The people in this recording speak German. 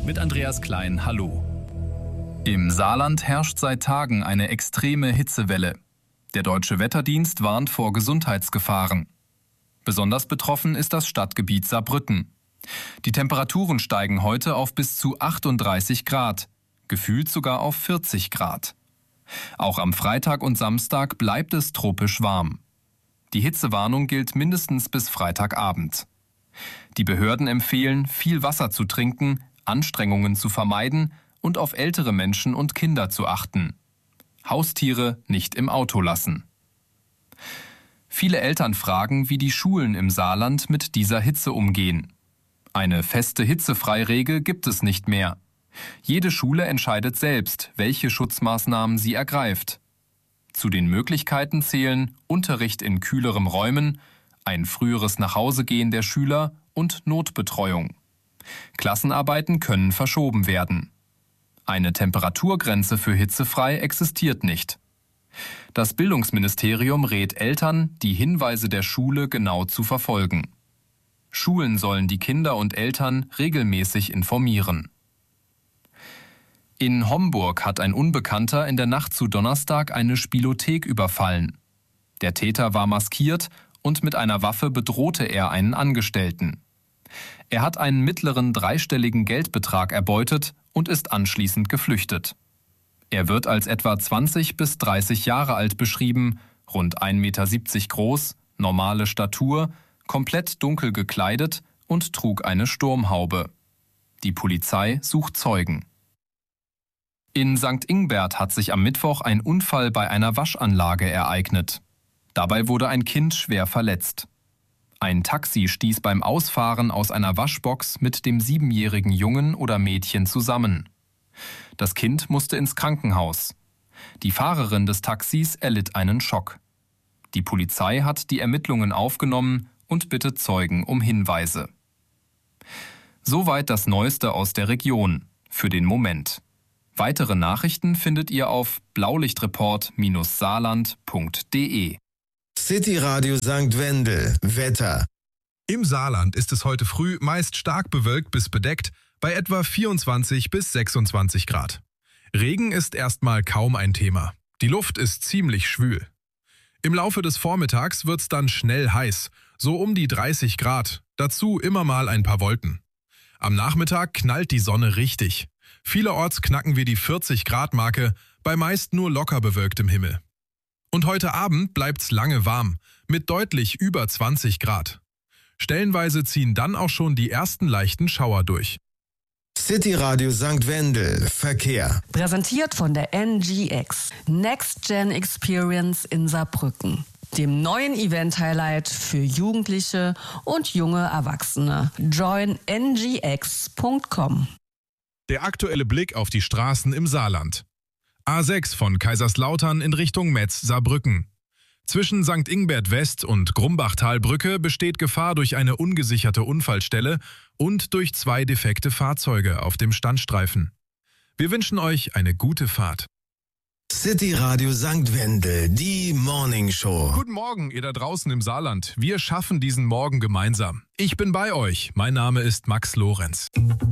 mit Andreas Klein. Hallo. Im Saarland herrscht seit Tagen eine extreme Hitzewelle. Der Deutsche Wetterdienst warnt vor Gesundheitsgefahren. Besonders betroffen ist das Stadtgebiet Saarbrücken. Die Temperaturen steigen heute auf bis zu 38 Grad, gefühlt sogar auf 40 Grad. Auch am Freitag und Samstag bleibt es tropisch warm. Die Hitzewarnung gilt mindestens bis Freitagabend. Die Behörden empfehlen, viel Wasser zu trinken, Anstrengungen zu vermeiden und auf ältere Menschen und Kinder zu achten. Haustiere nicht im Auto lassen. Viele Eltern fragen, wie die Schulen im Saarland mit dieser Hitze umgehen. Eine feste Hitzefreiregel gibt es nicht mehr. Jede Schule entscheidet selbst, welche Schutzmaßnahmen sie ergreift. Zu den Möglichkeiten zählen Unterricht in kühlerem Räumen, ein früheres Nachhausegehen der Schüler und Notbetreuung. Klassenarbeiten können verschoben werden. Eine Temperaturgrenze für hitzefrei existiert nicht. Das Bildungsministerium rät Eltern, die Hinweise der Schule genau zu verfolgen. Schulen sollen die Kinder und Eltern regelmäßig informieren. In Homburg hat ein Unbekannter in der Nacht zu Donnerstag eine Spielothek überfallen. Der Täter war maskiert und mit einer Waffe bedrohte er einen Angestellten. Er hat einen mittleren dreistelligen Geldbetrag erbeutet und ist anschließend geflüchtet. Er wird als etwa 20 bis 30 Jahre alt beschrieben, rund 1,70 Meter groß, normale Statur, komplett dunkel gekleidet und trug eine Sturmhaube. Die Polizei sucht Zeugen. In St. Ingbert hat sich am Mittwoch ein Unfall bei einer Waschanlage ereignet. Dabei wurde ein Kind schwer verletzt. Ein Taxi stieß beim Ausfahren aus einer Waschbox mit dem 7-jährigen Jungen oder Mädchen zusammen. Das Kind musste ins Krankenhaus. Die Fahrerin des Taxis erlitt einen Schock. Die Polizei hat die Ermittlungen aufgenommen und bittet Zeugen um Hinweise. Soweit das Neueste aus der Region. Für den Moment. Weitere Nachrichten findet ihr auf blaulichtreport-saarland.de. City Radio St. Wendel. Wetter. Im Saarland ist es heute früh meist stark bewölkt bis bedeckt bei etwa 24 bis 26 Grad. Regen ist erstmal kaum ein Thema. Die Luft ist ziemlich schwül. Im Laufe des Vormittags wird's dann schnell heiß, so um die 30 Grad, dazu immer mal ein paar Wolken. Am Nachmittag knallt die Sonne richtig. Vielerorts knacken wir die 40-Grad-Marke, bei meist nur locker bewölktem Himmel. Und heute Abend bleibt's lange warm, mit deutlich über 20 Grad. Stellenweise ziehen dann auch schon die ersten leichten Schauer durch. City Radio St. Wendel. Verkehr. Präsentiert von der NGX. Next Gen Experience in Saarbrücken. Dem neuen Event-Highlight für Jugendliche und junge Erwachsene. Join ngx.com. Der aktuelle Blick auf die Straßen im Saarland. A6 von Kaiserslautern in Richtung Metz-Saarbrücken. Zwischen St. Ingbert West und Grumbachtalbrücke besteht Gefahr durch eine ungesicherte Unfallstelle und durch 2 defekte Fahrzeuge auf dem Standstreifen. Wir wünschen euch eine gute Fahrt. City Radio St. Wendel, die Morning Show. Guten Morgen, ihr da draußen im Saarland. Wir schaffen diesen Morgen gemeinsam. Ich bin bei euch. Mein Name ist Max Lorenz.